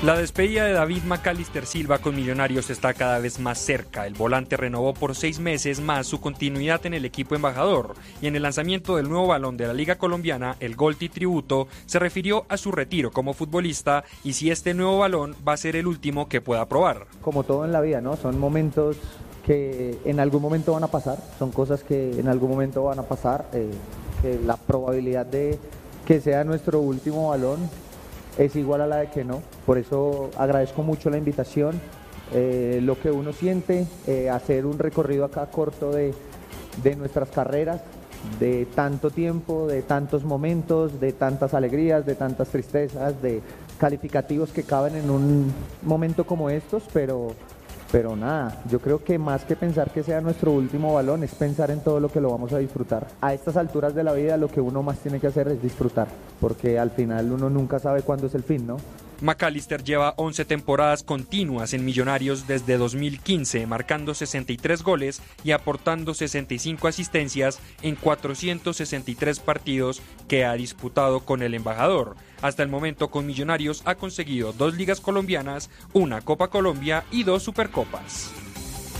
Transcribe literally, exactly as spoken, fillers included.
La despedida de David McAllister Silva con Millonarios está cada vez más cerca. El volante renovó por seis meses más su continuidad en el equipo embajador y en el lanzamiento del nuevo balón de la Liga Colombiana, el Golti Tributo, se refirió a su retiro como futbolista y si este nuevo balón va a ser el último que pueda probar. Como todo en la vida, ¿no? Son momentos que en algún momento van a pasar, son cosas que en algún momento van a pasar, eh, que la probabilidad de que sea nuestro último balón es igual a la de que no. Por eso agradezco mucho la invitación, eh, lo que uno siente, eh, hacer un recorrido acá corto de, de nuestras carreras, de tanto tiempo, de tantos momentos, de tantas alegrías, de tantas tristezas, de calificativos que caben en un momento como estos, pero, pero nada, yo creo que más que pensar que sea nuestro último balón es pensar en todo lo que lo vamos a disfrutar. A estas alturas de la vida lo que uno más tiene que hacer es disfrutar, porque al final uno nunca sabe cuándo es el fin, ¿no? McAllister lleva once temporadas continuas en Millonarios desde dos mil quince, marcando sesenta y tres goles y aportando sesenta y cinco asistencias en cuatrocientos sesenta y tres partidos que ha disputado con el embajador. Hasta el momento con Millonarios ha conseguido dos ligas colombianas, una Copa Colombia y dos Supercopas.